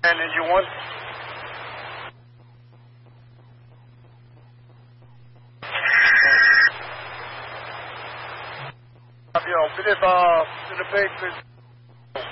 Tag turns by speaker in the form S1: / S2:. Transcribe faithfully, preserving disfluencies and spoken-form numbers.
S1: Engine one. Yo, finish uh, to the big fish.